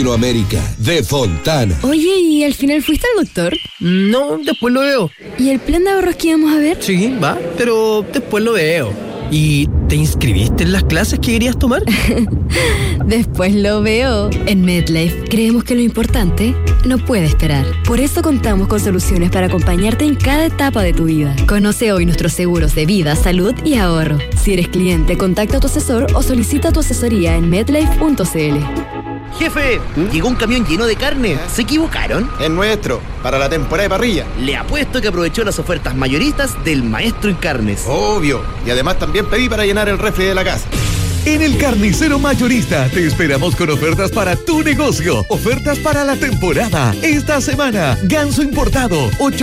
América, de Fontana. Oye, ¿y al final fuiste al doctor? No, después lo veo. ¿Y el plan de ahorros que íbamos a ver? Sí, va, pero después lo veo. ¿Y te inscribiste en las clases que querías tomar? Después lo veo. En MedLife creemos que lo importante no puede esperar. Por eso contamos con soluciones para acompañarte en cada etapa de tu vida. Conoce hoy nuestros seguros de vida, salud y ahorro. Si eres cliente, contacta a tu asesor o solicita tu asesoría en medlife.cl. Jefe, llegó un camión lleno de carne. ¿Se equivocaron? Es nuestro, para la temporada de parrilla. Le apuesto que aprovechó las ofertas mayoristas del maestro en carnes. Obvio. Y además también pedí para llenar el refri de la casa. En el Carnicero Mayorista te esperamos con ofertas para tu negocio. Ofertas para la temporada. Esta semana, ganso importado,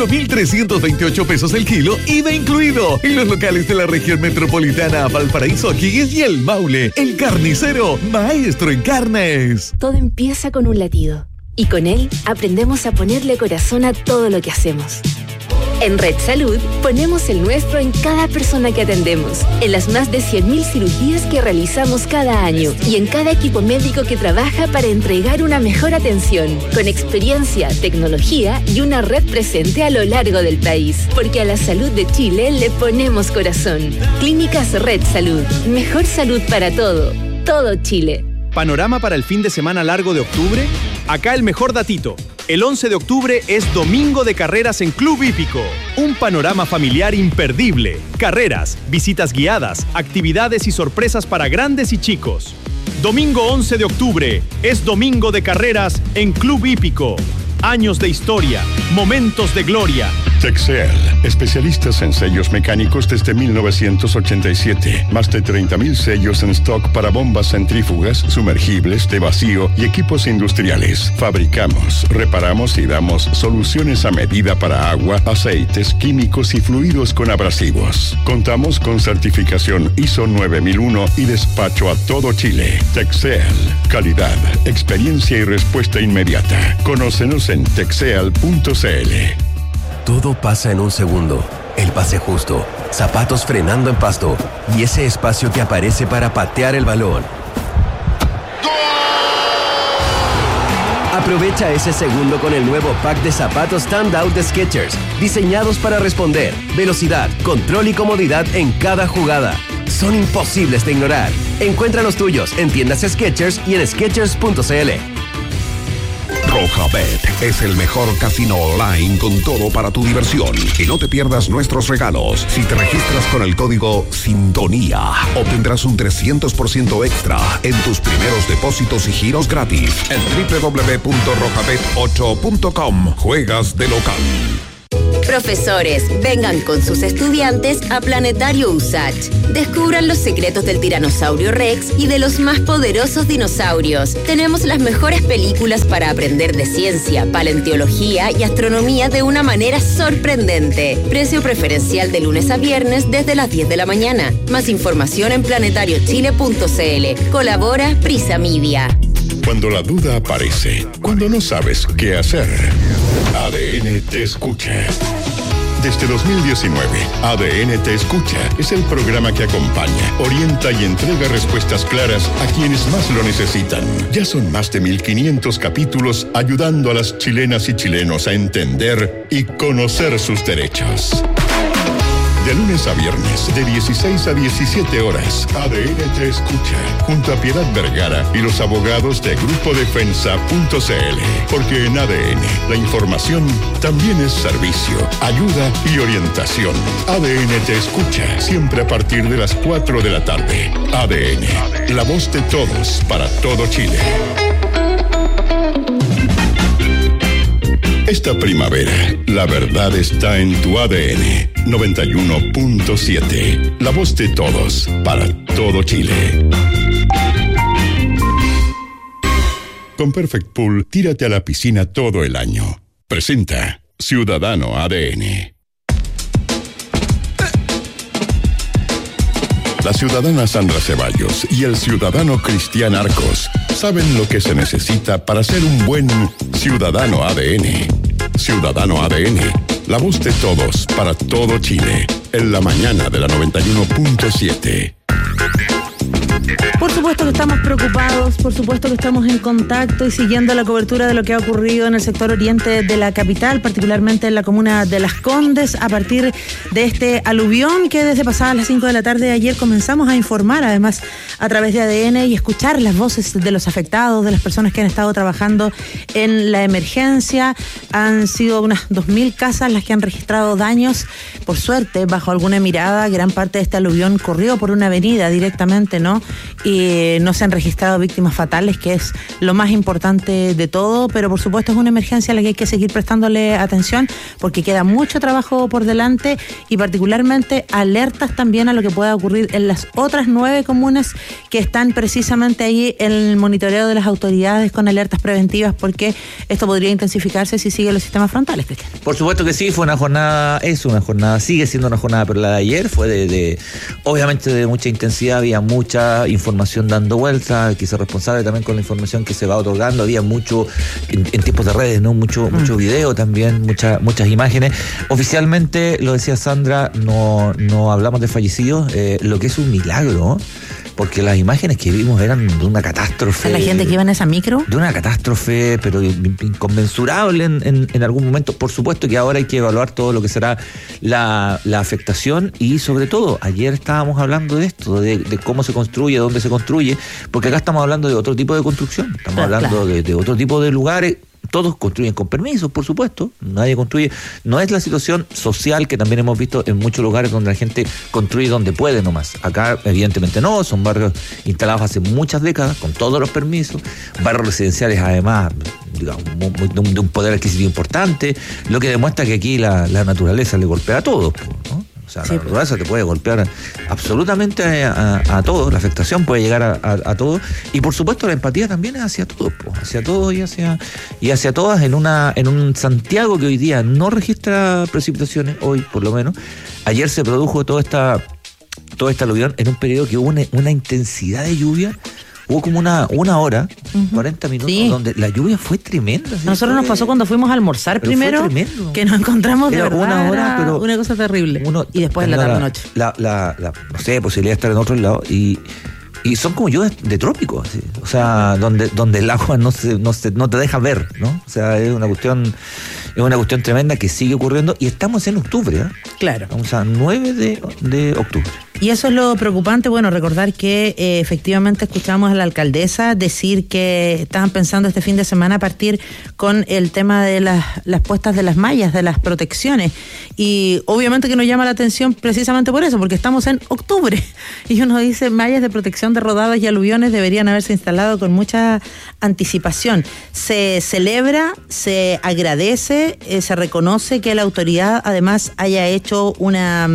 8,328 pesos el kilo, IVA incluido. En los locales de la región metropolitana, Valparaíso, Higgins y El Maule. El Carnicero, maestro en carnes. Todo empieza con un latido. Y con él aprendemos a ponerle corazón a todo lo que hacemos. En Red Salud ponemos el nuestro en cada persona que atendemos, en las más de 100.000 cirugías que realizamos cada año y en cada equipo médico que trabaja para entregar una mejor atención, con experiencia, tecnología y una red presente a lo largo del país. Porque a la salud de Chile le ponemos corazón. Clínicas Red Salud. Mejor salud para todo Chile. ¿Panorama para el fin de semana largo de octubre? Acá el mejor datito. El 11 de octubre es domingo de carreras en Club Hípico. Un panorama familiar imperdible. Carreras, visitas guiadas, actividades y sorpresas para grandes y chicos. Domingo 11 de octubre es domingo de carreras en Club Hípico. Años de historia, momentos de gloria. Texel, especialistas en sellos mecánicos desde 1987. Más de 30,000 sellos en stock para bombas centrífugas, sumergibles, de vacío y equipos industriales. Fabricamos, reparamos y damos soluciones a medida para agua, aceites, químicos y fluidos con abrasivos. Contamos con certificación ISO 9001 y despacho a todo Chile. Texel, calidad, experiencia y respuesta inmediata. Conócenos en texeal.cl. Todo pasa en un segundo. El pase justo, zapatos frenando en pasto y ese espacio que aparece para patear el balón. Aprovecha ese segundo con el nuevo pack de zapatos Standout de Skechers, diseñados para responder, velocidad, control y comodidad en cada jugada. Son imposibles de ignorar. Encuentra los tuyos en tiendas Skechers y en Skechers.cl. Rojabet es el mejor casino online con todo para tu diversión. Y no te pierdas nuestros regalos. Si te registras con el código SINTONÍA, obtendrás un 300% extra en tus primeros depósitos y giros gratis en www.rojabet8.com. Juegas de local. Profesores, vengan con sus estudiantes a Planetario USACH. Descubran los secretos del tiranosaurio Rex y de los más poderosos dinosaurios. Tenemos las mejores películas para aprender de ciencia, paleontología y astronomía de una manera sorprendente. Precio preferencial de lunes a viernes desde las 10 de la mañana. Más información en planetariochile.cl. Colabora Prisa Media. Cuando la duda aparece, cuando no sabes qué hacer, ADN te escucha. Desde 2019, ADN te escucha es el programa que acompaña, orienta y entrega respuestas claras a quienes más lo necesitan. Ya son más de 1,500 capítulos ayudando a las chilenas y chilenos a entender y conocer sus derechos. De lunes a viernes, de 16 a 17 horas, ADN te escucha, junto a Piedad Vergara y los abogados de GrupoDefensa.cl. Porque en ADN, la información también es servicio, ayuda y orientación. ADN te escucha, siempre a partir de las 4 de la tarde. ADN, la voz de todos, para todo Chile. Esta primavera, la verdad está en tu ADN. 91.7. La voz de todos, para todo Chile. Con Perfect Pool, tírate a la piscina todo el año. Presenta Ciudadano ADN. La ciudadana Sandra Ceballos y el ciudadano Cristian Arcos saben lo que se necesita para ser un buen ciudadano ADN. Ciudadano ADN, la voz de todos para todo Chile, en la mañana de la 91.7. Por supuesto que estamos preocupados, por supuesto que estamos en contacto y siguiendo la cobertura de lo que ha ocurrido en el sector oriente de la capital, particularmente en la comuna de Las Condes, a partir de este aluvión que desde pasadas las 5 de la tarde de ayer comenzamos a informar, además a través de ADN, y escuchar las voces de los afectados, de las personas que han estado trabajando en la emergencia. Han sido unas 2.000 casas las que han registrado daños. Por suerte, bajo alguna mirada, gran parte de este aluvión corrió por una avenida directamente, ¿no? Y no se han registrado víctimas fatales, que es lo más importante de todo, pero por supuesto es una emergencia a la que hay que seguir prestándole atención, porque queda mucho trabajo por delante, y particularmente alertas también a lo que pueda ocurrir en las otras 9 comunas que están precisamente ahí en el monitoreo de las autoridades con alertas preventivas, porque esto podría intensificarse si siguen los sistemas frontales, Cristian. Por supuesto que sí, fue una jornada, sigue siendo una jornada, pero la de ayer fue obviamente de mucha intensidad, había mucha información dando vuelta, que se responsable también con la información que se va otorgando, había mucho en tiempos de redes, ¿no? Mucho video también, muchas imágenes. Oficialmente, lo decía Sandra, no hablamos de fallecidos, lo que es un milagro, ¿no? Porque las imágenes que vimos eran de una catástrofe. ¿La gente que iba en esa micro? De una catástrofe, pero inconmensurable en algún momento. Por supuesto que ahora hay que evaluar todo lo que será la afectación, y sobre todo, ayer estábamos hablando de esto, de cómo se construye, dónde se construye, porque acá estamos hablando de otro tipo de construcción, estamos hablando de otro tipo de lugares. Todos construyen con permisos, por supuesto, nadie construye, no es la situación social que también hemos visto en muchos lugares donde la gente construye donde puede nomás. Acá evidentemente no, son barrios instalados hace muchas décadas con todos los permisos, barrios residenciales además, digamos, de un poder adquisitivo importante, lo que demuestra que aquí la naturaleza le golpea a todos, ¿no? O sea, la naturaleza te puede golpear absolutamente a todos, la afectación puede llegar a todos, y por supuesto la empatía también es hacia todos, hacia todos y hacia todas, en un Santiago que hoy día no registra precipitaciones, hoy por lo menos. Ayer se produjo toda esta aluvión en un periodo que hubo una intensidad de lluvia. Hubo como una hora, 40 minutos, donde la lluvia fue tremenda. ¿Sí? Nosotros nos pasó cuando fuimos a almorzar primero, que nos encontramos de verdad, una hora, pero una cosa terrible. Y después en la tarde-noche. No sé, posibilidad de estar en otro lado, y son como lluvias de trópico, ¿sí? O sea, donde el agua no te deja ver, ¿no? O sea, es una cuestión tremenda que sigue ocurriendo, y estamos en octubre, ¿eh? Claro. Vamos a 9 de octubre. Y eso es lo preocupante. Bueno, recordar que efectivamente escuchamos a la alcaldesa decir que estaban pensando este fin de semana partir con el tema de las puestas de las mallas, de las protecciones. Y obviamente que nos llama la atención precisamente por eso, porque estamos en octubre. Y uno dice, mallas de protección de rodadas y aluviones deberían haberse instalado con mucha anticipación. Se celebra, se agradece, se reconoce que la autoridad además haya hecho una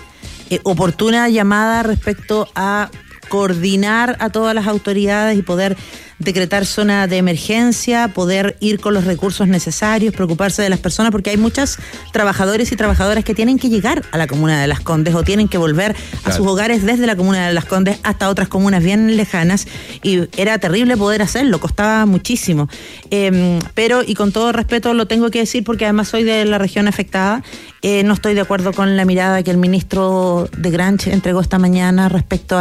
oportuna llamada respecto a coordinar a todas las autoridades y poder decretar zona de emergencia, poder ir con los recursos necesarios, preocuparse de las personas, porque hay muchos trabajadores y trabajadoras que tienen que llegar a la comuna de Las Condes o tienen que volver a sus hogares desde la comuna de Las Condes hasta otras comunas bien lejanas, y era terrible poder hacerlo, costaba muchísimo. Pero, y con todo respeto lo tengo que decir porque además soy de la región afectada, no estoy de acuerdo con la mirada que el ministro de Granch entregó esta mañana respecto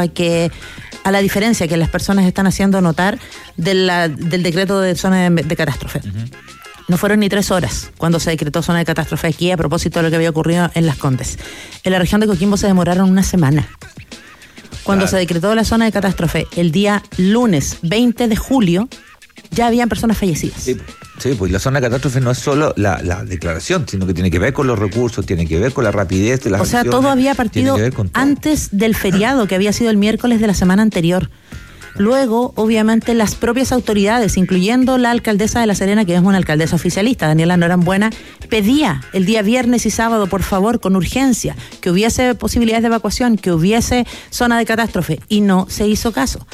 a la diferencia que las personas están haciendo notar del decreto de zona de catástrofe. No fueron ni 3 horas cuando se decretó zona de catástrofe aquí, a propósito de lo que había ocurrido en Las Condes. En la región de Coquimbo se demoraron una semana. Cuando se decretó la zona de catástrofe el día lunes 20 de julio, ya habían personas fallecidas. Sí, pues la zona de catástrofe no es solo la declaración, sino que tiene que ver con los recursos, tiene que ver con la rapidez de las acciones. O sea, todo había partido antes del feriado, que había sido el miércoles de la semana anterior. Luego, obviamente, las propias autoridades, incluyendo la alcaldesa de La Serena, que es una alcaldesa oficialista, Daniela Norambuena, pedía el día viernes y sábado, por favor, con urgencia, que hubiese posibilidades de evacuación, que hubiese zona de catástrofe, y no se hizo caso.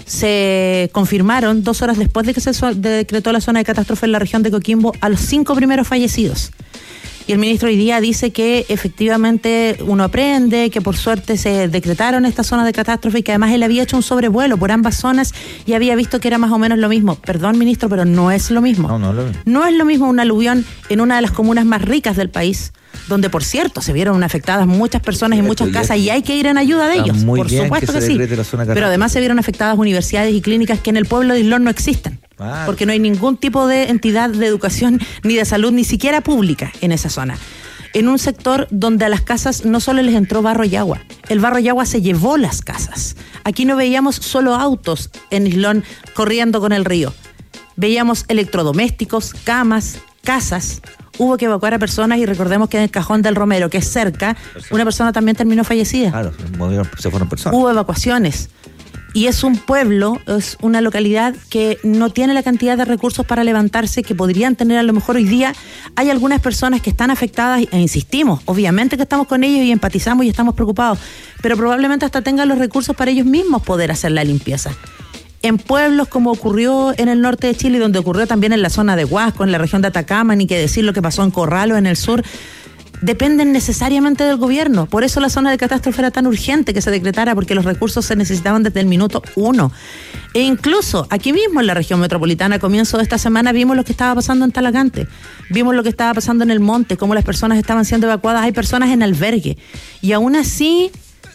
Se confirmaron 2 horas después de que se decretó la zona de catástrofe en la región de Coquimbo a los 5 primeros fallecidos. y el ministro hoy día dice que efectivamente uno aprende, que por suerte se decretaron estas zonas de catástrofe y que además él había hecho un sobrevuelo por ambas zonas y había visto que era más o menos lo mismo. Perdón, ministro, pero no es lo mismo. No es lo mismo un aluvión en una de las comunas más ricas del país, donde por cierto se vieron afectadas muchas personas y muchas casas y hay que ir en ayuda de ellos, por supuesto que sí, pero además se vieron afectadas universidades y clínicas que en el pueblo de Islón no existen, porque no hay ningún tipo de entidad de educación ni de salud, ni siquiera pública en esa zona, en un sector donde a las casas no solo les entró barro y agua, el barro y agua se llevó las casas. Aquí no veíamos solo autos en Islón corriendo con el río, veíamos electrodomésticos, camas, casas. Hubo que evacuar a personas y recordemos que en el Cajón del Romero, que es cerca, una persona también terminó fallecida. Claro, se fueron personas. Hubo evacuaciones. Y es un pueblo, es una localidad que no tiene la cantidad de recursos para levantarse que podrían tener a lo mejor hoy día. Hay algunas personas que están afectadas e insistimos, obviamente que estamos con ellos y empatizamos y estamos preocupados, pero probablemente hasta tengan los recursos para ellos mismos poder hacer la limpieza. En pueblos como ocurrió en el norte de Chile, donde ocurrió también en la zona de Huasco, en la región de Atacama, ni que decir lo que pasó en Corralo, en el sur, dependen necesariamente del gobierno. Por eso la zona de catástrofe era tan urgente que se decretara, porque los recursos se necesitaban desde el minuto 1. E incluso aquí mismo en la región metropolitana, a comienzo de esta semana, vimos lo que estaba pasando en Talagante, vimos lo que estaba pasando en el monte, cómo las personas estaban siendo evacuadas, hay personas en albergue. Y aún así,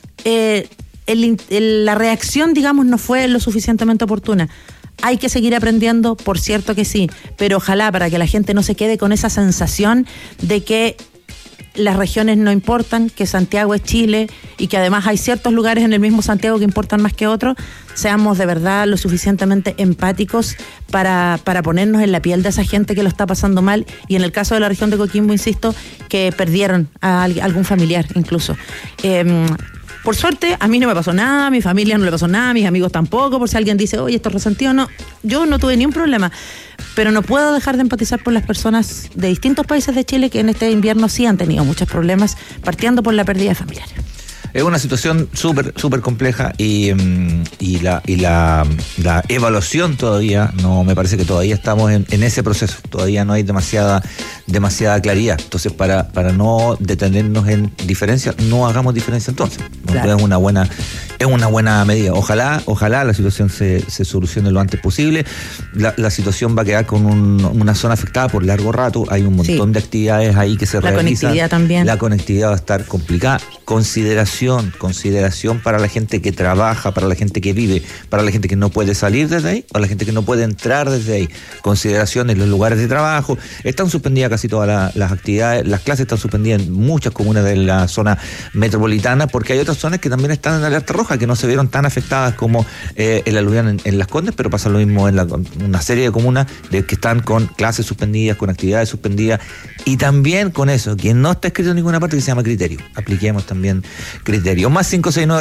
la reacción, digamos, no fue lo suficientemente oportuna. Hay que seguir aprendiendo, por cierto que sí, pero ojalá para que la gente no se quede con esa sensación de que las regiones no importan, que Santiago es Chile y que además hay ciertos lugares en el mismo Santiago que importan más que otros. Seamos de verdad lo suficientemente empáticos para ponernos en la piel de esa gente que lo está pasando mal, y en el caso de la región de Coquimbo, insisto, que perdieron a algún familiar incluso. Por suerte, a mí no me pasó nada, a mi familia no le pasó nada, a mis amigos tampoco, por si alguien dice, oye, esto es resentido, no, yo no tuve ni un problema, pero no puedo dejar de empatizar por las personas de distintos países de Chile que en este invierno sí han tenido muchos problemas, partiendo por la pérdida de familiares. Es una situación súper compleja y la evaluación todavía, no, me parece que todavía estamos en ese proceso, todavía no hay demasiada claridad. Entonces, para no detenernos en diferencias, no hagamos diferencia entonces. Claro. Es una buena medida. Ojalá la situación se solucione lo antes posible. La situación va a quedar con una zona afectada por largo rato, hay un montón de actividades ahí que se realizan. La conectividad también. La conectividad va a estar complicada. Consideración para la gente que trabaja, para la gente que vive, para la gente que no puede salir desde ahí, para la gente que no puede entrar desde ahí. Consideración en los lugares de trabajo. Están suspendidas casi todas las actividades, las clases están suspendidas en muchas comunas de la zona metropolitana, porque hay otras zonas que también están en alerta roja, que no se vieron tan afectadas como el aluvión en Las Condes, pero pasa lo mismo en una serie de comunas que están con clases suspendidas, con actividades suspendidas, y también con eso, que no está escrito en ninguna parte, que se llama criterio. Apliquemos también criterio. Más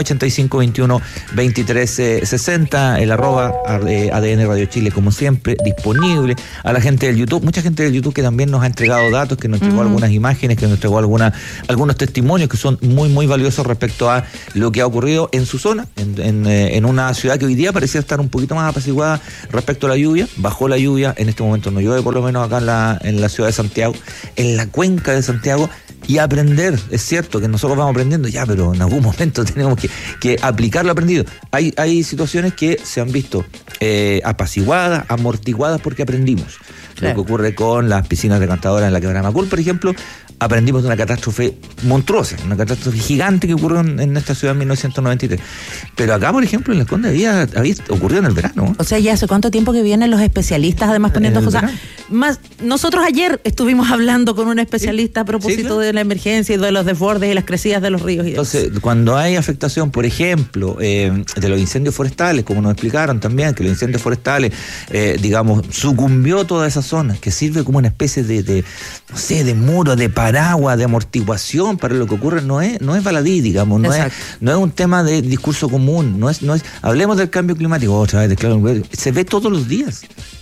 569-8521-2360, el @, ADN Radio Chile, como siempre, disponible. A la gente del YouTube, mucha gente del YouTube que también nos ha entregado datos, que nos entregó algunas imágenes, que nos entregó algunos testimonios que son muy valiosos respecto a lo que ha ocurrido en su zona, en una ciudad que hoy día parecía estar un poquito más apaciguada respecto a la lluvia. Bajó la lluvia, en este momento no llueve, por lo menos acá en la ciudad de Santiago, en la cuenca de Santiago. Y aprender, es cierto que nosotros vamos aprendiendo ya, pero en algún momento tenemos que aplicar lo aprendido. Hay situaciones que se han visto apaciguadas, amortiguadas porque aprendimos. Claro. Lo que ocurre con las piscinas decantadoras en la Quebrada Macul, por ejemplo, aprendimos de una catástrofe monstruosa, una catástrofe gigante que ocurrió en esta ciudad en 1993. Pero acá, por ejemplo, en Las Condes había ocurrido en el verano. O sea, ya hace cuánto tiempo que vienen los especialistas además poniendo cosas. Más, nosotros ayer estuvimos hablando con un especialista a propósito de la emergencia y de los desbordes y las crecidas de los ríos. Entonces, cuando hay afectación, por ejemplo, de los incendios forestales, como nos explicaron también, que los incendios forestales, sucumbió toda esa zona, que sirve como una especie de muro, de paraguas, de amortiguación para lo que ocurre, no es baladí, digamos, no es un tema de discurso común, no es hablemos del cambio climático, otra vez, claro, se ve todos los días.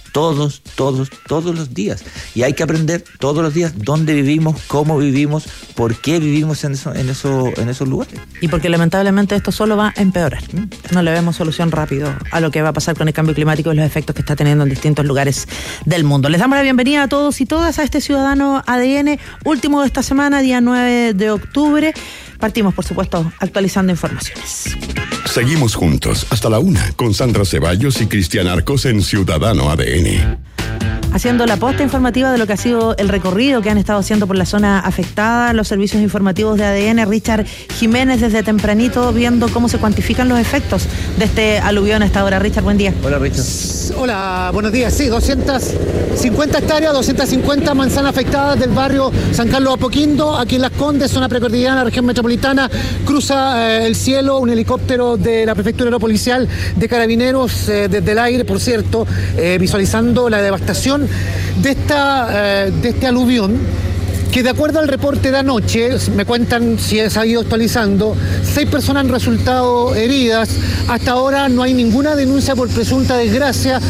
todos los días. Y hay que aprender todos los días dónde vivimos, cómo vivimos, por qué vivimos en esos lugares. Y porque lamentablemente esto solo va a empeorar. No le vemos solución rápido a lo que va a pasar con el cambio climático y los efectos que está teniendo en distintos lugares del mundo. Les damos la bienvenida a todos y todas a este Ciudadano ADN, último de esta semana, día 9 de octubre. Partimos, por supuesto, actualizando informaciones. Seguimos juntos hasta la 1 con Sandra Ceballos y Cristian Arcos en Ciudadano ADN. Haciendo la posta informativa de lo que ha sido el recorrido que han estado haciendo por la zona afectada, los servicios informativos de ADN, Richard Jiménez desde tempranito viendo cómo se cuantifican los efectos de este aluvión a esta hora. Richard, buen día. Hola, Richard. Hola, buenos días. Sí, 250 hectáreas, 250 manzanas afectadas del barrio San Carlos Apoquindo, aquí en Las Condes, zona precordillera, región metropolitana. Cruza el cielo un helicóptero de la Prefectura Aeropolicial de Carabineros desde el aire, por cierto, visualizando la devastación de este aluvión, que de acuerdo al reporte de anoche, me cuentan si se ha ido actualizando, 6 personas han resultado heridas. Hasta ahora no hay ninguna denuncia por presunta desgracia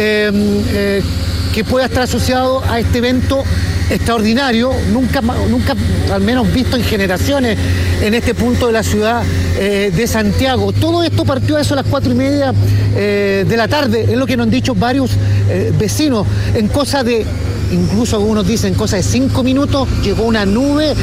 que pueda estar asociado a este evento extraordinario, nunca al menos visto en generaciones en este punto de la ciudad de Santiago. Todo esto partió a eso a las 4:30 de la tarde, es lo que nos han dicho varios vecinos. En cosa de, incluso algunos dicen, cosa de 5 minutos, llegó una nube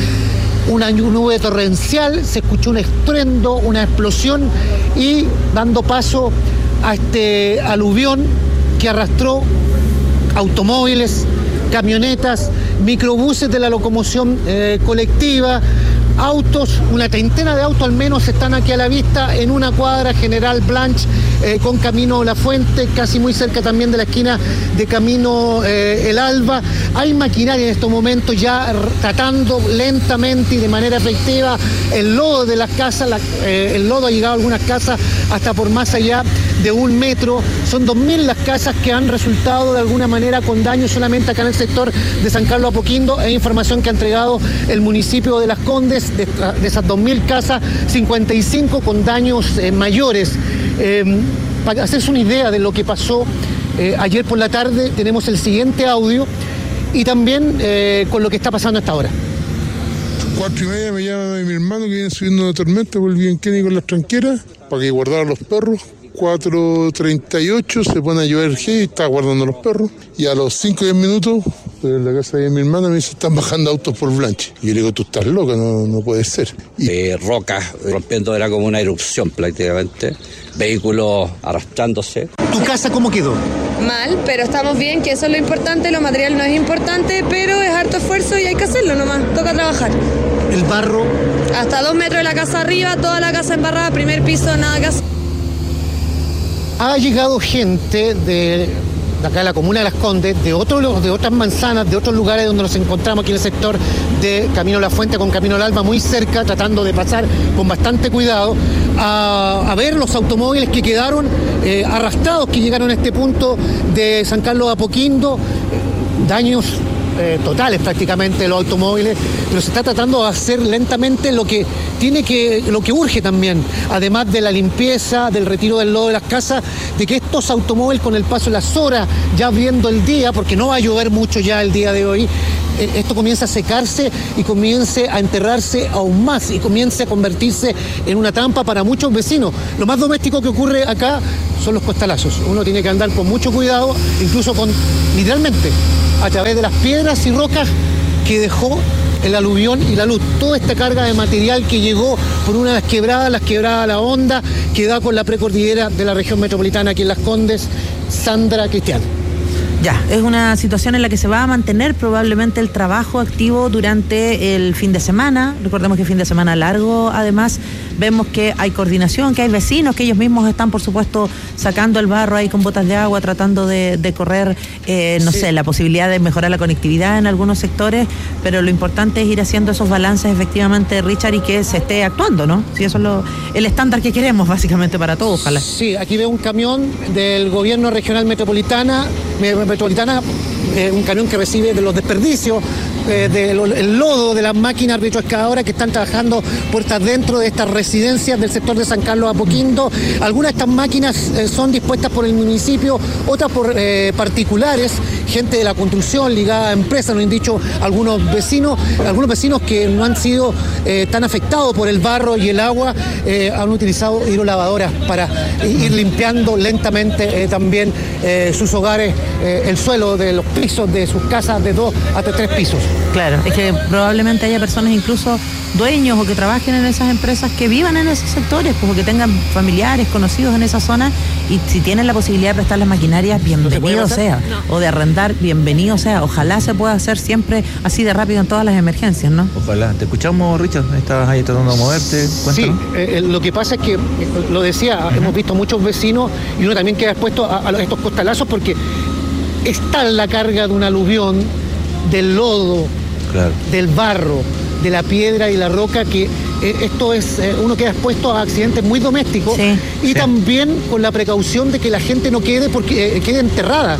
torrencial, se escuchó un estruendo, una explosión y dando paso a este aluvión que arrastró automóviles, camionetas, microbuses de la locomoción colectiva, autos, una treintena de autos al menos están aquí a la vista en una cuadra General Blanch con Camino La Fuente, casi muy cerca también de la esquina de Camino El Alba. Hay maquinaria en estos momentos ya tratando lentamente y de manera efectiva el lodo de las casas. El lodo ha llegado a algunas casas hasta por más allá de 1 metro. Son 2.000 las casas que han resultado de alguna manera con daños solamente acá en el sector de San Carlos Apoquindo. Es información que ha entregado el municipio de Las Condes. De esas 2.000 casas, 55 con daños mayores. Para hacerse una idea de lo que pasó ayer por la tarde, tenemos el siguiente audio y también con lo que está pasando hasta ahora. 4:30 me llama mi hermano que viene subiendo una tormenta por el Bianchini con las tranqueras para que guardaran los perros. 4:38 se pone a llover y está guardando los perros. Y a los 5 o 10 minutos, en la casa de mi hermana, me dice, están bajando autos por Blanche. Y yo le digo, tú estás loca, no puede ser. Rocas rompiendo, era como una erupción prácticamente. Vehículos arrastrándose. ¿Tu casa cómo quedó? Mal, pero estamos bien, que eso es lo importante. Lo material no es importante, pero es harto esfuerzo y hay que hacerlo nomás. Toca trabajar. ¿El barro? Hasta 2 metros de la casa arriba, toda la casa embarrada, primer piso, nada que hacer. Ha llegado gente de acá de la comuna de Las Condes, de otras manzanas, de otros lugares donde nos encontramos aquí en el sector de Camino La Fuente con Camino al Alba, muy cerca, tratando de pasar con bastante cuidado, a ver los automóviles que quedaron arrastrados, que llegaron a este punto de San Carlos Apoquindo, daños totales prácticamente de los automóviles, pero se está tratando de hacer lentamente lo que urge también, además de la limpieza, del retiro del lodo de las casas, de que estos automóviles con el paso de las horas, ya viendo el día, porque no va a llover mucho ya el día de hoy, esto comienza a secarse y comience a enterrarse aún más y comience a convertirse en una trampa para muchos vecinos. Lo más doméstico que ocurre acá son los costalazos. Uno tiene que andar con mucho cuidado, incluso literalmente, a través de las piedras y rocas que dejó el aluvión y la luz. Toda esta carga de material que llegó por una de las quebradas La Honda, que da con la precordillera de la región metropolitana aquí en Las Condes. Sandra, Cristian. Ya, es una situación en la que se va a mantener probablemente el trabajo activo durante el fin de semana. Recordemos que fin de semana largo, además, vemos que hay coordinación, que hay vecinos, que ellos mismos están, por supuesto, sacando el barro ahí con botas de agua, tratando de correr, la posibilidad de mejorar la conectividad en algunos sectores, pero lo importante es ir haciendo esos balances efectivamente, Richard, y que se esté actuando, ¿no? Sí, eso es el estándar que queremos, básicamente, para todos, ojalá. Sí, aquí veo un camión del gobierno regional metropolitana, un camión que recibe de los desperdicios del lodo de las máquinas retroexcavadoras que están trabajando puertas dentro de estas residencias del sector de San Carlos Apoquindo. Algunas de estas máquinas son dispuestas por el municipio, otras por particulares, gente de la construcción ligada a empresas, nos han dicho algunos vecinos que no han sido tan afectados por el barro y el agua, han utilizado hidrolavadoras para ir limpiando lentamente también sus hogares, el suelo de los pisos de sus casas de 2 hasta 3 pisos. Claro, es que probablemente haya personas incluso dueños o que trabajen en esas empresas que vivan en esos sectores, como que tengan familiares, conocidos en esa zona, y si tienen la posibilidad de prestar las maquinarias, bienvenido sea, o de arrendar, bienvenido sea. Ojalá se pueda hacer siempre así de rápido en todas las emergencias, ¿no? Ojalá. Te escuchamos, Richard, estabas ahí tratando de moverte. Cuéntanos. Sí, lo que pasa es que, lo decía, hemos visto muchos vecinos y uno también queda expuesto a estos costalazos porque está la carga de un aluvión, del lodo, claro, del barro, de la piedra y la roca, que esto es, uno queda expuesto a accidentes muy domésticos, también con la precaución de que la gente no quede enterrada.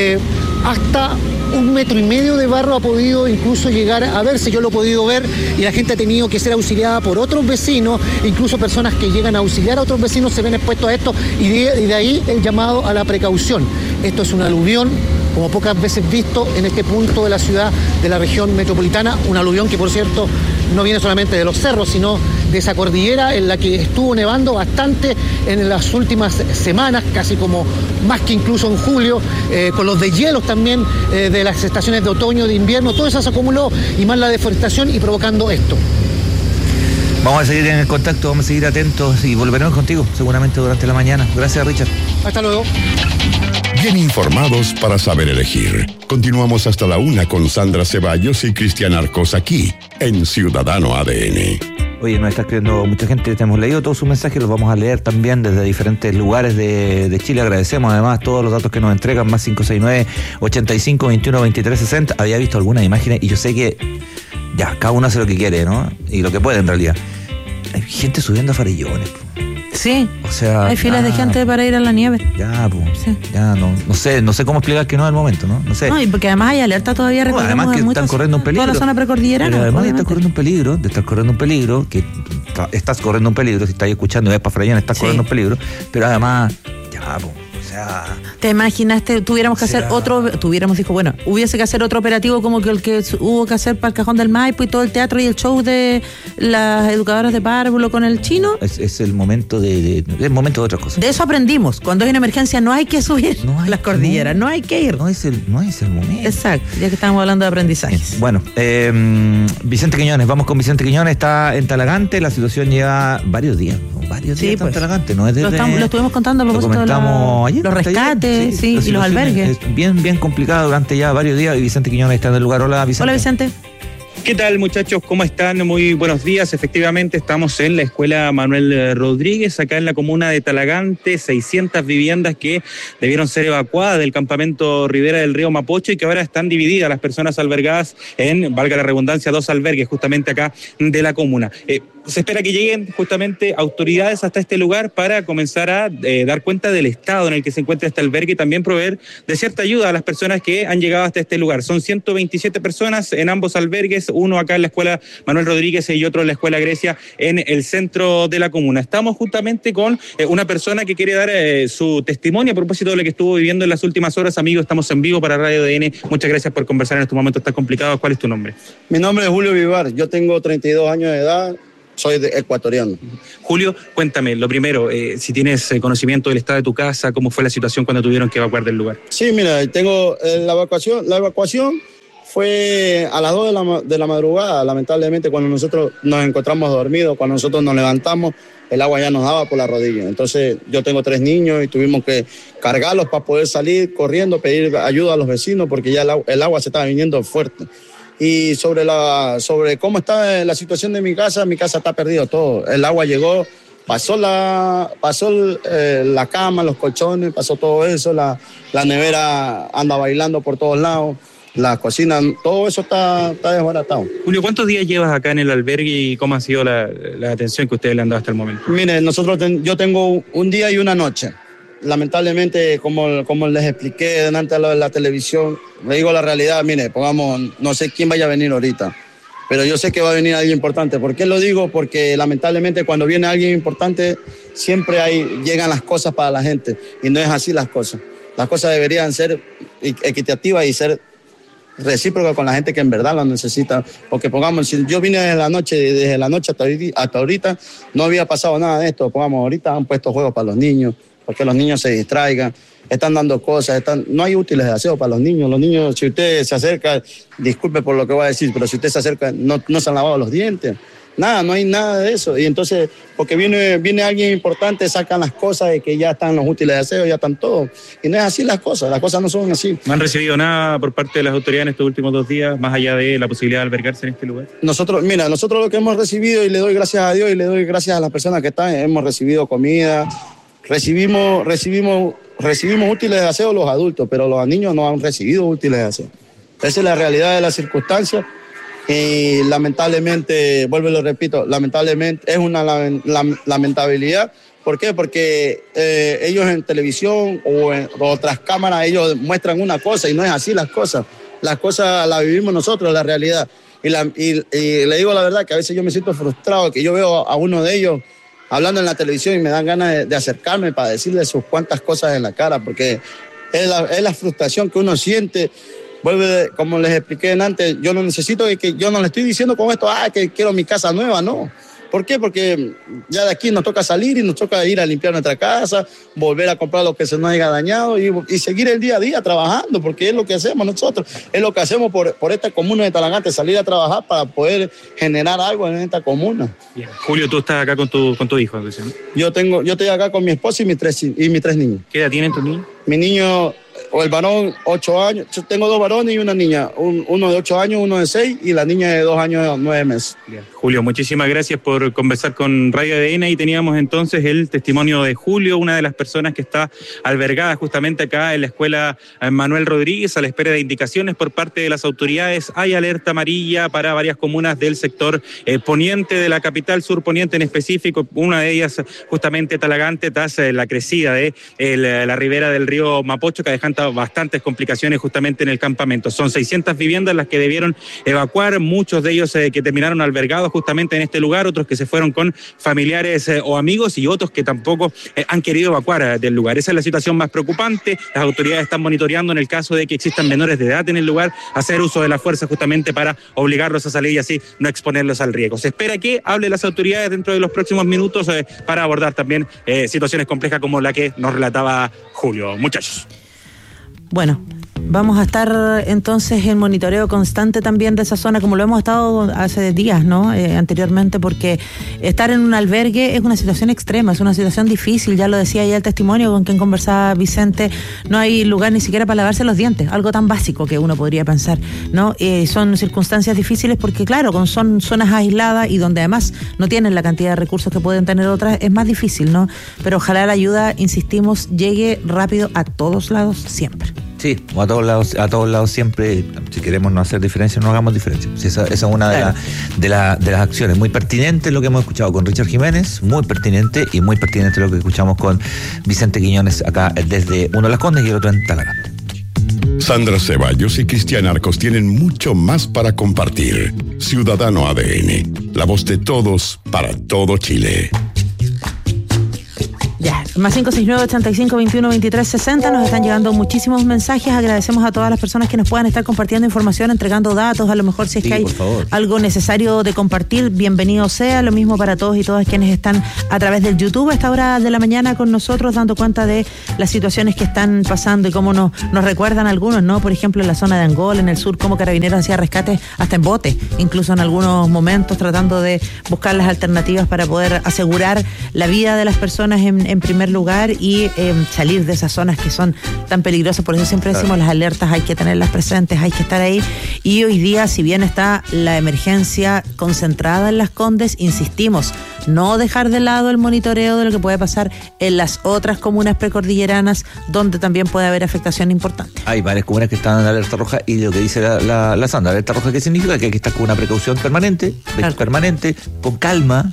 Hasta 1,5 metros de barro ha podido incluso llegar a verse, yo lo he podido ver, y la gente ha tenido que ser auxiliada por otros vecinos, incluso personas que llegan a auxiliar a otros vecinos se ven expuestos a esto, y de ahí el llamado a la precaución. Esto es un aluvión como pocas veces visto en este punto de la ciudad, de la región metropolitana, un aluvión que, por cierto, no viene solamente de los cerros, sino de esa cordillera en la que estuvo nevando bastante en las últimas semanas, casi como más que incluso en julio, con los deshielos también de las estaciones de otoño, de invierno, todo eso se acumuló, y más la deforestación y provocando esto. Vamos a seguir en el contacto, vamos a seguir atentos y volveremos contigo seguramente durante la mañana. Gracias, Richard. Hasta luego. Bien informados para saber elegir. Continuamos hasta la 1 con Sandra Ceballos y Cristian Arcos aquí en Ciudadano ADN. Oye, nos está escribiendo mucha gente, te hemos leído todos sus mensajes, los vamos a leer también desde diferentes lugares de Chile. Agradecemos además todos los datos que nos entregan, más 569-85-21-23-60. Había visto algunas imágenes y yo sé que ya, cada uno hace lo que quiere, ¿no? Y lo que puede en realidad. Hay gente subiendo a Farellones. Sí, o sea, hay filas de gente para ir a la nieve. Ya, pues, sí. Ya no sé cómo explicar que no es el momento, ¿no? No sé. No, y porque además hay alerta todavía, recordemos, además que están corriendo un peligro. Toda la zona precordillerana. Pero además de estar corriendo un peligro, que estás corriendo un peligro, si estás escuchando, ves para Farellones, estás corriendo un peligro, pero además, ya, pues. ¿Te imaginaste, tuviéramos que hacer hubiese que hacer otro operativo como que el que hubo que hacer para el Cajón del Maipo y todo el teatro y el show de las educadoras de párvulo con el chino? Es el momento de otras cosas. De eso aprendimos. Cuando hay una emergencia no hay que subir las cordilleras, no hay que ir. No es el momento. Exacto, ya que estamos hablando de aprendizajes. Bueno, Vicente Quiñones, vamos con Vicente Quiñones, está en Talagante, la situación lleva varios días en Talagante, no es desde... Lo estuvimos contando a propósito de los rescates y los albergues. Es bien complicado durante ya varios días, y Vicente Quiñones está en el lugar. Hola, Vicente. Hola, Vicente. ¿Qué tal, muchachos? ¿Cómo están? Muy buenos días. Efectivamente, estamos en la escuela Manuel Rodríguez, acá en la comuna de Talagante, 600 viviendas que debieron ser evacuadas del campamento Ribera del Río Mapocho y que ahora están divididas las personas albergadas en, valga la redundancia, 2 albergues justamente acá de la comuna. Se espera que lleguen justamente autoridades hasta este lugar para comenzar a dar cuenta del estado en el que se encuentra este albergue y también proveer de cierta ayuda a las personas que han llegado hasta este lugar. Son 127 personas en ambos albergues, uno acá en la escuela Manuel Rodríguez y otro en la escuela Grecia en el centro de la comuna. Estamos justamente con una persona que quiere dar su testimonio a propósito de lo que estuvo viviendo en las últimas horas. Amigo, estamos en vivo para Radio ADN. Muchas gracias por conversar en estos momentos tan complicados. ¿Cuál es tu nombre? Mi nombre es Julio Vivar, yo tengo 32 años de edad. Soy ecuatoriano. Julio, cuéntame, lo primero, si tienes conocimiento del estado de tu casa, ¿cómo fue la situación cuando tuvieron que evacuar del lugar? Sí, mira, tengo la evacuación fue a las 2 de la madrugada, lamentablemente cuando nosotros nos encontramos dormidos, cuando nosotros nos levantamos, el agua ya nos daba por la rodilla. Entonces yo tengo 3 niños y tuvimos que cargarlos para poder salir corriendo, pedir ayuda a los vecinos porque ya el agua se estaba viniendo fuerte. Y sobre cómo está la situación de mi casa está perdido todo. El agua llegó, pasó la cama, los colchones, pasó todo eso, la nevera anda bailando por todos lados, la cocina, todo eso está desbaratado. Julio, ¿cuántos días llevas acá en el albergue y cómo ha sido la atención que ustedes le han dado hasta el momento? Mire, yo tengo un día y una noche. lamentablemente, como les expliqué delante de la televisión, le digo la realidad, mire, pongamos, no sé quién vaya a venir ahorita, pero yo sé que va a venir alguien importante. ¿Por qué lo digo? Porque lamentablemente cuando viene alguien importante siempre llegan las cosas para la gente y no es así las cosas. Las cosas deberían ser equitativas y ser recíprocas con la gente que en verdad lo necesita. Porque pongamos, si yo vine desde la noche hasta ahorita, no había pasado nada de esto. Pongamos, ahorita han puesto juegos para los niños, porque los niños se distraigan. Están dando cosas, no hay útiles de aseo para los niños. Los niños, si usted se acerca, disculpe por lo que voy a decir, pero si usted se acerca, no se han lavado los dientes. Nada, no hay nada de eso. Y entonces, porque viene alguien importante, sacan las cosas de que ya están los útiles de aseo, ya están todos. Y no es así las cosas no son así. ¿No han recibido nada por parte de las autoridades en estos últimos 2 días, más allá de la posibilidad de albergarse en este lugar? Nosotros lo que hemos recibido, y le doy gracias a Dios y le doy gracias a las personas que están, hemos recibido comida, recibimos útiles de aseo los adultos, pero los niños no han recibido útiles de aseo. Esa es la realidad de las circunstancias y lamentablemente, vuelvo y lo repito, lamentablemente es una lamentabilidad. ¿Por qué? Porque ellos en televisión o en otras cámaras ellos muestran una cosa y no es así las cosas. Las cosas las vivimos nosotros, la realidad. Y le digo la verdad que a veces yo me siento frustrado, que yo veo a uno de ellos hablando en la televisión y me dan ganas de acercarme para decirle sus cuantas cosas en la cara, porque es la frustración que uno siente. Como les expliqué antes, yo no necesito yo no le estoy diciendo con esto, que quiero mi casa nueva, no. ¿Por qué? Porque ya de aquí nos toca salir y nos toca ir a limpiar nuestra casa, volver a comprar lo que se nos haya dañado y seguir el día a día trabajando, porque es lo que hacemos nosotros, es lo que hacemos por esta comuna de Talagante, salir a trabajar para poder generar algo en esta comuna. Bien. Julio, tú estás acá con tu hijo, ¿no? Yo estoy acá con mi esposa y mis tres niños. ¿Qué edad tienen tus niños? Mi niño, o el varón, 8 años. Yo tengo 2 varones y una niña. Uno de 8 años, uno de 6 y la niña de 2 años y 9 meses. Bien. Julio, muchísimas gracias por conversar con Radio ADN y teníamos entonces el testimonio de Julio, una de las personas que está albergada justamente acá en la escuela Manuel Rodríguez a la espera de indicaciones por parte de las autoridades. Hay alerta amarilla para varias comunas del sector poniente de la capital, sur poniente en específico, una de ellas justamente Talagante, tras la crecida de la ribera del río Mapocho, que dejan bastantes complicaciones justamente en el campamento. Son 600 viviendas las que debieron evacuar, muchos de ellos que terminaron albergados justamente en este lugar, otros que se fueron con familiares o amigos y otros que tampoco han querido evacuar del lugar. Esa es la situación más preocupante. Las autoridades están monitoreando en el caso de que existan menores de edad en el lugar, hacer uso de la fuerza justamente para obligarlos a salir y así no exponerlos al riesgo. Se espera que hable las autoridades dentro de los próximos minutos para abordar también situaciones complejas como la que nos relataba Julio. Muchachos. Bueno, vamos a estar entonces en monitoreo constante también de esa zona, como lo hemos estado hace días, ¿no? Anteriormente, porque estar en un albergue es una situación extrema, es una situación difícil, ya lo decía ya el testimonio con quien conversaba Vicente, no hay lugar ni siquiera para lavarse los dientes, algo tan básico que uno podría pensar, ¿no? Son circunstancias difíciles porque, claro, son zonas aisladas y donde además no tienen la cantidad de recursos que pueden tener otras, es más difícil, ¿no? Pero ojalá la ayuda, insistimos, llegue rápido a todos lados siempre. Sí, a todos lados siempre. Si queremos no hacer diferencia, no hagamos diferencia. Sí, esa es una de las acciones. Muy pertinente lo que hemos escuchado con Richard Jiménez, muy pertinente y muy pertinente lo que escuchamos con Vicente Quiñones acá desde uno de Las Condes y el otro en Talagante. Sandra Ceballos y Cristian Arcos tienen mucho más para compartir. Ciudadano ADN, la voz de todos para todo Chile. Ya, más 569-85-21-23-60, nos están llegando muchísimos mensajes, agradecemos a todas las personas que nos puedan estar compartiendo información, entregando datos, a lo mejor si es que hay algo necesario de compartir, bienvenido sea, lo mismo para todos y todas quienes están a través del YouTube a esta hora de la mañana con nosotros, dando cuenta de las situaciones que están pasando y cómo nos recuerdan algunos, ¿no? Por ejemplo, en la zona de Angol, en el sur, cómo Carabineros hacía rescates hasta en bote, incluso en algunos momentos, tratando de buscar las alternativas para poder asegurar la vida de las personas en primer lugar y salir de esas zonas que son tan peligrosas. Por eso siempre decimos las alertas hay que tenerlas presentes, hay que estar ahí. Y hoy día, si bien está la emergencia concentrada en Las Condes, insistimos, no dejar de lado el monitoreo de lo que puede pasar en las otras comunas precordilleranas donde también puede haber afectación importante. Hay varias comunas que están en alerta roja y lo que dice la Sandra, alerta roja, ¿qué significa? Que hay que estar con una precaución permanente, con calma,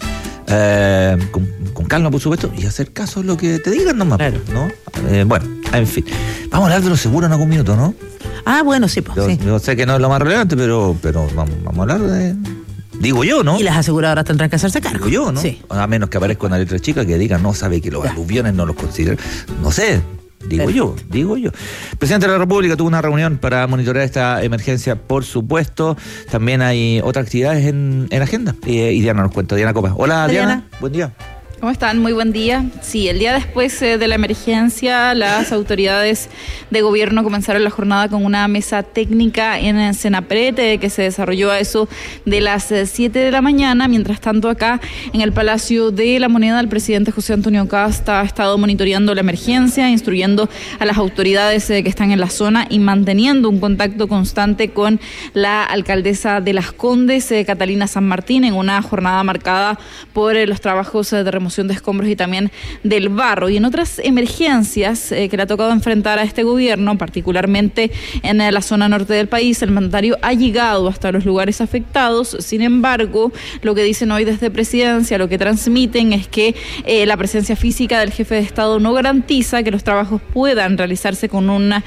con calma, por supuesto, y hacer caso a lo que te digan nomás, claro. ¿no? Bueno, en fin. Vamos a hablar de los seguros en algún minuto, ¿no? Ah, bueno, sí, pues. Sí. Yo sé que no es lo más relevante, pero vamos a hablar de... Digo yo, ¿no? Y las aseguradoras tendrán que hacerse cargo. Digo yo, ¿no? Sí. A menos que aparezca una letra chica que diga, no, sabe que los aluviones no los consideran. No sé. Digo yo. El presidente de la República tuvo una reunión para monitorear esta emergencia, por supuesto. También hay otras actividades en agenda. Y Diana nos cuenta. Diana Copa. Hola, Diana. Buen día. ¿Cómo están? Muy buen día. Sí, el día después de la emergencia, las autoridades de gobierno comenzaron la jornada con una mesa técnica en Senapred, que se desarrolló a eso de las 7 de la mañana. Mientras tanto, acá en el Palacio de la Moneda, el presidente José Antonio Kast ha estado monitoreando la emergencia, instruyendo a las autoridades que están en la zona y manteniendo un contacto constante con la alcaldesa de Las Condes, Catalina San Martín, en una jornada marcada por los trabajos de remoción de escombros y también del barro. Y en otras emergencias que le ha tocado enfrentar a este gobierno, particularmente en la zona norte del país, el mandatario ha llegado hasta los lugares afectados. Sin embargo, lo que dicen hoy desde Presidencia, lo que transmiten es que la presencia física del jefe de Estado no garantiza que los trabajos puedan realizarse con una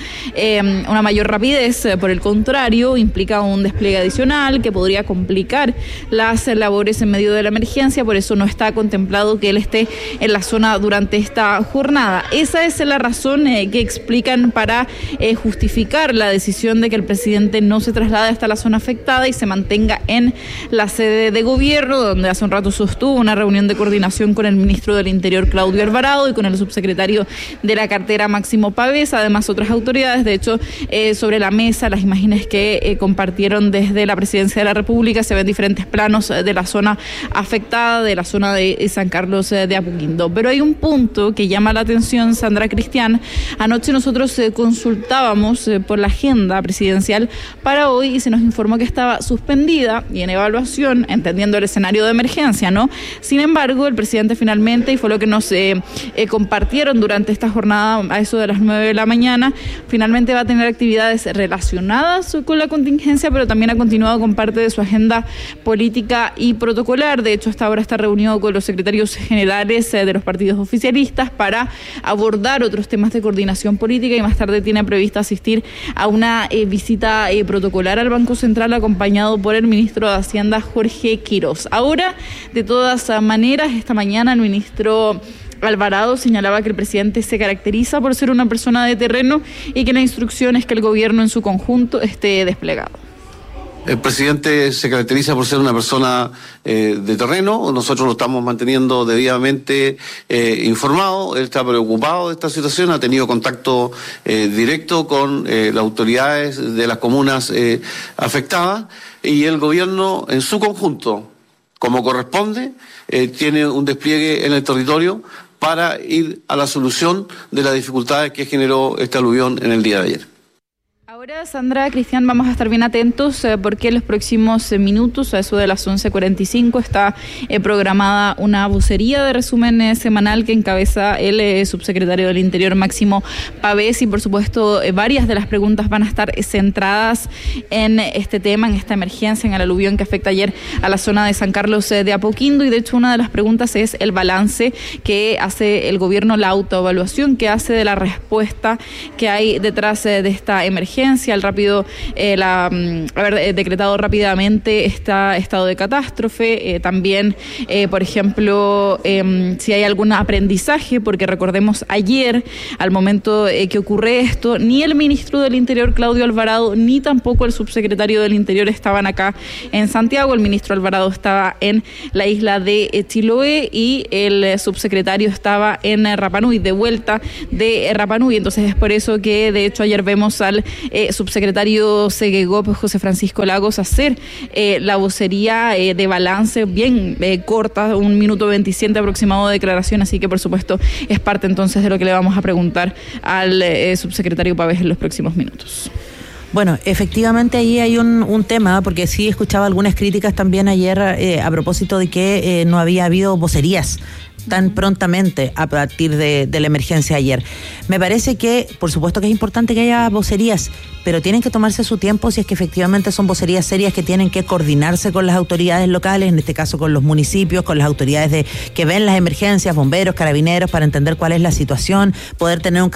mayor rapidez. Por el contrario, implica un despliegue adicional que podría complicar las labores en medio de la emergencia. Por eso no está contemplado que él esté en la zona durante esta jornada. Esa es la razón que explican para justificar la decisión de que el presidente no se traslade hasta la zona afectada y se mantenga en la sede de gobierno, donde hace un rato sostuvo una reunión de coordinación con el ministro del Interior, Claudio Alvarado, y con el subsecretario de la cartera, Máximo Pavés, además otras autoridades. De hecho, sobre la mesa, las imágenes que compartieron desde la Presidencia de la República, se ven diferentes planos de la zona afectada, de la zona de San Carlos de Apoquindo. Pero hay un punto que llama la atención, Sandra Cristian. Anoche nosotros consultábamos por la agenda presidencial para hoy y se nos informó que estaba suspendida y en evaluación, entendiendo el escenario de emergencia, ¿no? Sin embargo, el presidente finalmente, y fue lo que nos compartieron durante esta jornada a eso de las 9 de la mañana, finalmente va a tener actividades relacionadas con la contingencia, pero también ha continuado con parte de su agenda política y protocolar. De hecho, hasta ahora está reunido con los secretarios generales de los partidos oficialistas para abordar otros temas de coordinación política, y más tarde tiene previsto asistir a una visita protocolar al Banco Central, acompañado por el ministro de Hacienda, Jorge Quirós. Ahora, de todas maneras, esta mañana el ministro Alvarado señalaba que el presidente se caracteriza por ser una persona de terreno y que la instrucción es que el gobierno en su conjunto esté desplegado. El presidente se caracteriza por ser una persona de terreno. Nosotros lo estamos manteniendo debidamente informado. Él está preocupado de esta situación, ha tenido contacto directo con las autoridades de las comunas afectadas, y el gobierno en su conjunto, como corresponde, tiene un despliegue en el territorio para ir a la solución de las dificultades que generó este aluvión en el día de ayer. Ahora, Sandra, Cristian, vamos a estar bien atentos porque en los próximos minutos, a eso de las 11:45, está programada una vocería de resumen semanal que encabeza el subsecretario del Interior, Máximo Pavés, y por supuesto varias de las preguntas van a estar centradas en este tema, en esta emergencia, en el aluvión que afecta ayer a la zona de San Carlos de Apoquindo. Y de hecho, una de las preguntas es el balance que hace el gobierno, la autoevaluación que hace de la respuesta que hay detrás de esta emergencia, al rápido haber decretado rápidamente este estado de catástrofe, también por ejemplo si hay algún aprendizaje, porque recordemos ayer, al momento que ocurre esto, ni el ministro del Interior, Claudio Alvarado, ni tampoco el subsecretario del Interior estaban acá en Santiago. El ministro Alvarado estaba en la isla de Chiloé y el subsecretario estaba en Rapa Nui, de vuelta de Rapa Nui. Entonces es por eso que de hecho ayer vemos al subsecretario Segegop, José Francisco Lagos, hacer la vocería de balance bien corta, 1 minuto 27 aproximado de declaración, así que por supuesto es parte entonces de lo que le vamos a preguntar al subsecretario Pavés en los próximos minutos. Bueno, efectivamente ahí hay un tema, porque sí escuchaba algunas críticas también ayer a propósito de que no había habido vocerías tan prontamente a partir de la emergencia ayer. Me parece que, por supuesto que es importante que haya vocerías, pero tienen que tomarse su tiempo si es que efectivamente son vocerías serias que tienen que coordinarse con las autoridades locales, en este caso con los municipios, con las autoridades que ven las emergencias, bomberos, carabineros, para entender cuál es la situación, poder tener un